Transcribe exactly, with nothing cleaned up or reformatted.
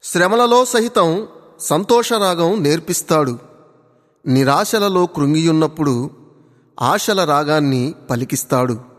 శ్రమలలో సహితం సంతోషరాగం నేర్పిస్తాడు. నిరాశలలో కృంగియున్నప్పుడు ఆశల రాగాన్ని పలికిస్తాడు.